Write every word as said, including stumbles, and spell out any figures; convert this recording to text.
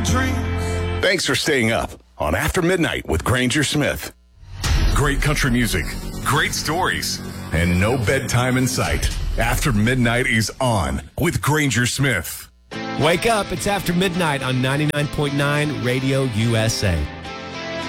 dreams. Thanks for staying up on After Midnight with Granger Smith. Great country music, great stories, and no bedtime in sight. After Midnight is on with Granger Smith. Wake up, it's After Midnight on ninety-nine point nine Radio U S A.